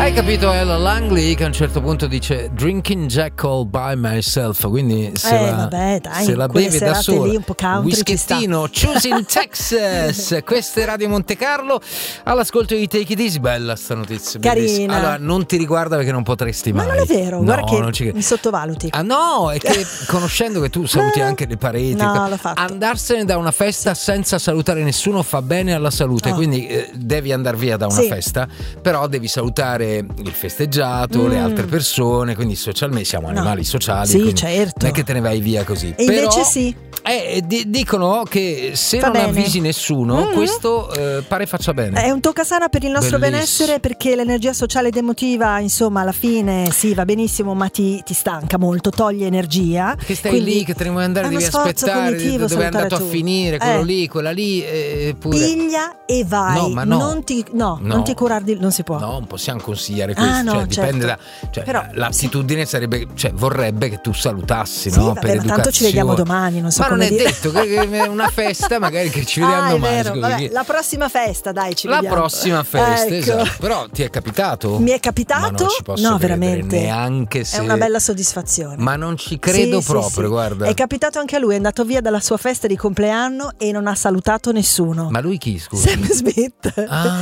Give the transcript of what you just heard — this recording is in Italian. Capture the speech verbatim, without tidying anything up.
Hai capito Ella Langley che a un certo punto dice drinking Jack all by myself, quindi se eh, la, vabbè, dai, se la beve da sola, lì un po' country, whischettino, Choosing Texas. Questa è Radio Monte Carlo, all'ascolto di Take It Easy. Bella sta notizia, carina. Bellissima. Allora non ti riguarda perché non potresti mai. Ma non è vero, no, guarda che non ci... mi sottovaluti. Ah no, è che conoscendo che tu saluti anche le pareti, no, l'ho fatto. Andarsene da una festa senza salutare nessuno fa bene alla salute, oh. quindi eh, devi andare via da una sì. festa, però devi salutare il festeggiato, mm. le altre persone, quindi socialmente siamo animali no. sociali, sì, certo. non è che te ne vai via così. E però, invece sì. Eh, d- dicono che se fa non bene. avvisi nessuno, mm-hmm. questo eh, pare faccia bene. È un toccasana per il nostro Bellissimo. benessere, perché l'energia sociale ed emotiva, insomma, alla fine sì, va benissimo, ma ti, ti stanca molto, toglie energia. Che stai quindi lì, che te ne vuoi andare, devi aspettare dove è andato tu. a finire, quello eh. lì, quella lì. Eh, pure. Piglia e vai. No, ma no. Non ti, no, no. non ti curar di, non si può. No, non possiamo consigliare questo. Ah, no, cioè, certo. dipende da. Cioè, Però, l'attitudine sì. sarebbe, cioè, vorrebbe che tu salutassi, sì, no? Vabbè, per ma educazione. tanto ci vediamo domani, non so ma come non è dire. detto che è una festa, magari che ci vediamo ah, domani. È vero. Vabbè, la prossima festa, dai, ci la vediamo. La prossima festa, ecco. esatto. Però ti è capitato? Mi è capitato? Ma non ci posso no, credere, veramente. Neanche se. È una bella soddisfazione. Ma non ci credo sì, proprio, sì, sì. guarda. È capitato anche a lui, è andato via dalla sua festa di compleanno e non ha salutato nessuno. Ma lui chi, scusa? Sam Smith. Ah.